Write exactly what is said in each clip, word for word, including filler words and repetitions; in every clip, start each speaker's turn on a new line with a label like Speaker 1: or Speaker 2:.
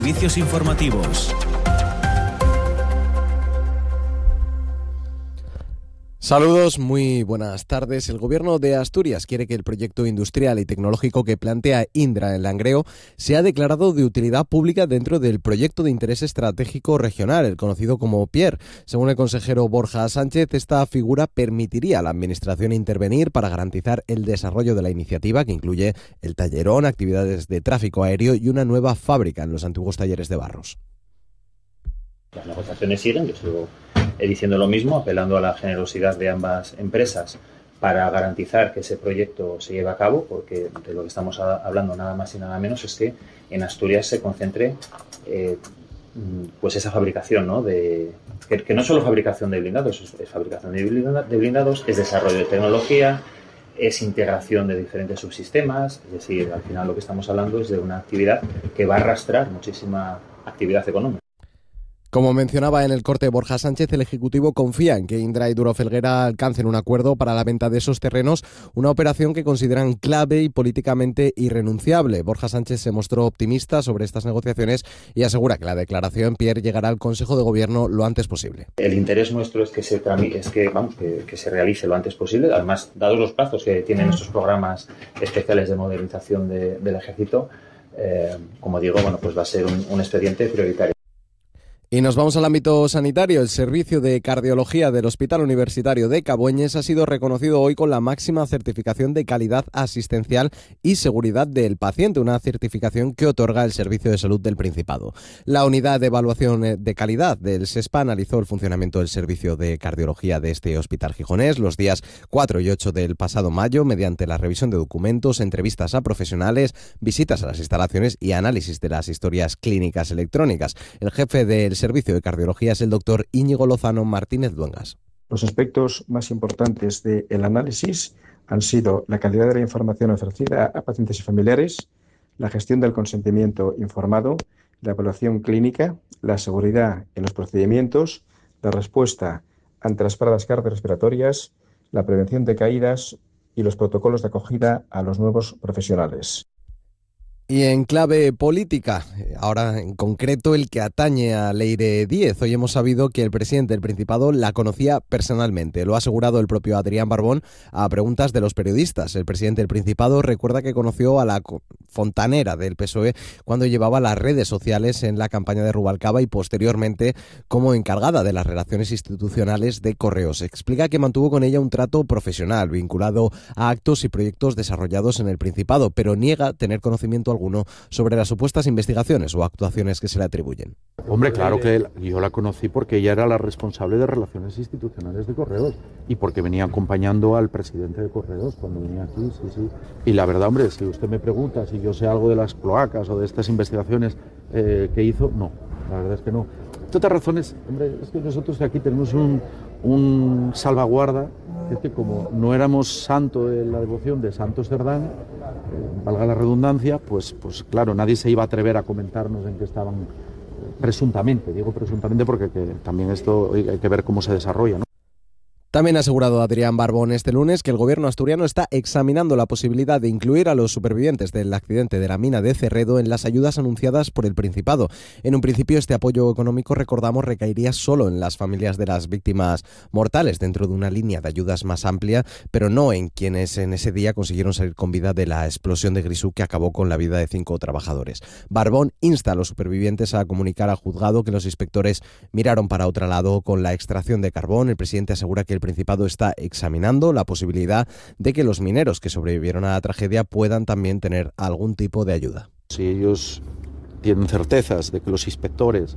Speaker 1: Servicios informativos.
Speaker 2: Saludos, muy buenas tardes. El Gobierno de Asturias quiere que el proyecto industrial y tecnológico que plantea Indra en Langreo sea declarado de utilidad pública dentro del proyecto de interés estratégico regional, el conocido como P I E R. Según el consejero Borja Sánchez, esta figura permitiría a la Administración intervenir para garantizar el desarrollo de la iniciativa, que incluye el tallerón, actividades de tráfico aéreo y una nueva fábrica en los antiguos talleres de Barros.
Speaker 3: Las negociaciones siguen, yo sigo diciendo lo mismo, apelando a la generosidad de ambas empresas para garantizar que ese proyecto se lleve a cabo, porque de lo que estamos hablando nada más y nada menos es que en Asturias se concentre eh, pues esa fabricación, ¿no? de que, que no es solo fabricación de blindados, es, es fabricación de blindados, es desarrollo de tecnología, es integración de diferentes subsistemas, es decir, al final lo que estamos hablando es de una actividad que va a arrastrar muchísima actividad económica.
Speaker 2: Como mencionaba en el corte Borja Sánchez, el Ejecutivo confía en que Indra y Duro Felguera alcancen un acuerdo para la venta de esos terrenos, una operación que consideran clave y políticamente irrenunciable. Borja Sánchez se mostró optimista sobre estas negociaciones y asegura que la declaración P I E R llegará al Consejo de Gobierno lo antes posible.
Speaker 3: El interés nuestro es que se tramite, es que, vamos, que, que se realice lo antes posible. Además, dados los plazos que tienen estos programas especiales de modernización de, del Ejército, eh, como digo, bueno, pues va a ser un, un expediente prioritario.
Speaker 2: Y nos vamos al ámbito sanitario. El servicio de cardiología del Hospital Universitario de Cabueñes ha sido reconocido hoy con la máxima certificación de calidad asistencial y seguridad del paciente, una certificación que otorga el Servicio de Salud del Principado. La unidad de evaluación de calidad del SESPA analizó el funcionamiento del servicio de cardiología de este hospital gijonés los días cuatro y ocho del pasado mayo mediante la revisión de documentos, entrevistas a profesionales, visitas a las instalaciones y análisis de las historias clínicas electrónicas. El jefe del Servicio de Cardiología es el doctor Íñigo Lozano Martínez Duengas.
Speaker 4: Los aspectos más importantes del análisis han sido la calidad de la información ofrecida a pacientes y familiares, la gestión del consentimiento informado, la evaluación clínica, la seguridad en los procedimientos, la respuesta ante las paradas cardiorrespiratorias, la prevención de caídas y los protocolos de acogida a los nuevos profesionales.
Speaker 2: Y en clave política, ahora en concreto el que atañe a Leire Díez. Hoy hemos sabido que el presidente del Principado la conocía personalmente. Lo ha asegurado el propio Adrián Barbón a preguntas de los periodistas. El presidente del Principado recuerda que conoció a la fontanera del P S O E cuando llevaba las redes sociales en la campaña de Rubalcaba y posteriormente como encargada de las relaciones institucionales de Correos. Explica que mantuvo con ella un trato profesional vinculado a actos y proyectos desarrollados en el Principado, pero niega tener conocimiento alguno sobre las supuestas investigaciones o actuaciones que se le atribuyen.
Speaker 5: Hombre, claro que yo la conocí porque ella era la responsable de relaciones institucionales de Correos y porque venía acompañando al presidente de Correos cuando venía aquí, sí, sí. Y la verdad, hombre, si usted me pregunta si yo sé algo de las cloacas o de estas investigaciones eh, que hizo, no, la verdad es que no. Entre otras razones, hombre, es que nosotros aquí tenemos un, un salvaguarda, es que como no éramos santo de la devoción de Santo Cerdán, eh, valga la redundancia, pues, pues claro, nadie se iba a atrever a comentarnos en qué estaban eh, presuntamente, digo presuntamente porque que también esto hay que ver cómo se desarrolla, ¿no?
Speaker 2: También ha asegurado Adrián Barbón este lunes que el gobierno asturiano está examinando la posibilidad de incluir a los supervivientes del accidente de la mina de Cerredo en las ayudas anunciadas por el Principado. En un principio, este apoyo económico, recordamos, recaería solo en las familias de las víctimas mortales, dentro de una línea de ayudas más amplia, pero no en quienes en ese día consiguieron salir con vida de la explosión de Grisú que acabó con la vida de cinco trabajadores. Barbón insta a los supervivientes a comunicar al juzgado que los inspectores miraron para otro lado con la extracción de carbón. El presidente asegura que el Principado está examinando la posibilidad de que los mineros que sobrevivieron a la tragedia puedan también tener algún tipo de ayuda.
Speaker 5: Si ellos tienen certezas de que los inspectores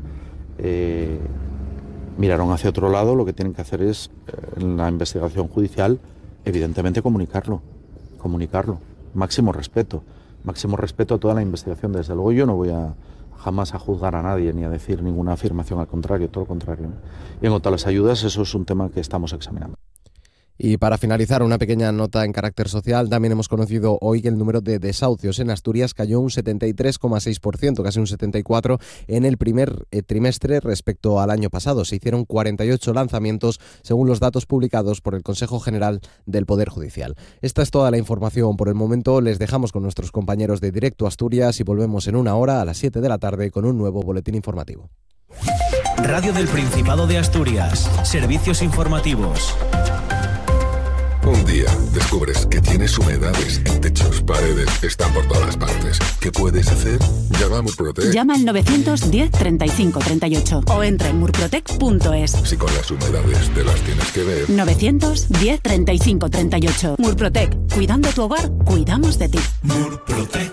Speaker 5: eh, miraron hacia otro lado, lo que tienen que hacer es, eh, en la investigación judicial, evidentemente comunicarlo, comunicarlo. Máximo respeto, máximo respeto a toda la investigación. Desde luego yo no voy a jamás a juzgar a nadie ni a decir ninguna afirmación, al contrario, todo lo contrario, ¿no? Y en cuanto a las ayudas, eso es un tema que estamos examinando.
Speaker 2: Y para finalizar, una pequeña nota en carácter social. También hemos conocido hoy que el número de desahucios en Asturias cayó un setenta y tres coma seis por ciento, casi un setenta y cuatro por ciento en el primer eh, trimestre respecto al año pasado. Se hicieron cuarenta y ocho lanzamientos según los datos publicados por el Consejo General del Poder Judicial. Esta es toda la información por el momento. Les dejamos con nuestros compañeros de Directo Asturias y volvemos en una hora a las siete de la tarde con un nuevo boletín informativo.
Speaker 1: Radio del Principado de Asturias. Servicios informativos.
Speaker 6: Un día descubres que tienes humedades en techos, paredes, están por todas partes. ¿Qué puedes hacer? Llama a Murprotec.
Speaker 7: Llama al novecientos diez treinta y cinco treinta y ocho o entra en murprotec punto es.
Speaker 6: Si con las humedades te las tienes que ver.
Speaker 7: novecientos diez treinta y cinco treinta y ocho. Murprotec. Cuidando tu hogar, cuidamos de ti.
Speaker 1: Murprotec.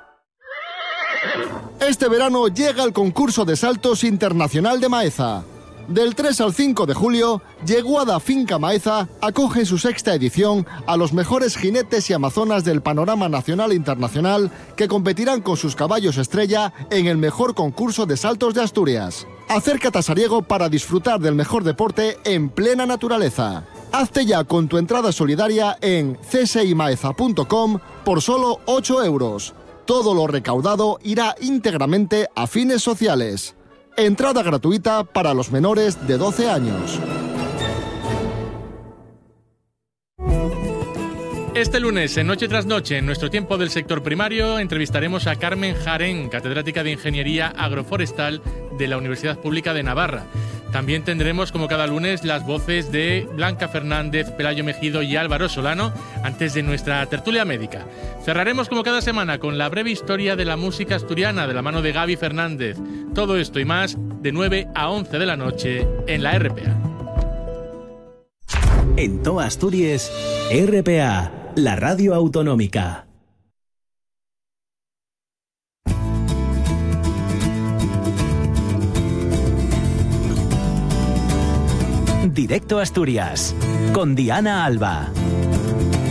Speaker 8: Este verano llega el concurso de saltos internacional de Maeza. Del tres al cinco de julio, Yeguada Finca Maeza acoge en su sexta edición a los mejores jinetes y amazonas del panorama nacional e internacional que competirán con sus caballos estrella en el mejor concurso de saltos de Asturias. Acércate a Sariego para disfrutar del mejor deporte en plena naturaleza. Hazte ya con tu entrada solidaria en c s i maeza punto com por solo ocho euros. Todo lo recaudado irá íntegramente a fines sociales. Entrada gratuita para los menores de doce años.
Speaker 9: Este lunes, en Noche tras Noche, en nuestro tiempo del sector primario, entrevistaremos a Carmen Jarén, catedrática de Ingeniería Agroforestal de la Universidad Pública de Navarra. También tendremos, como cada lunes, las voces de Blanca Fernández, Pelayo Mejido y Álvaro Solano, antes de nuestra tertulia médica. Cerraremos, como cada semana, con la breve historia de la música asturiana, de la mano de Gaby Fernández. Todo esto y más, de nueve a once de la noche, en la R P A.
Speaker 1: En toda Asturias, R P A, la radio autonómica. Directo Asturias, con Diana Alba.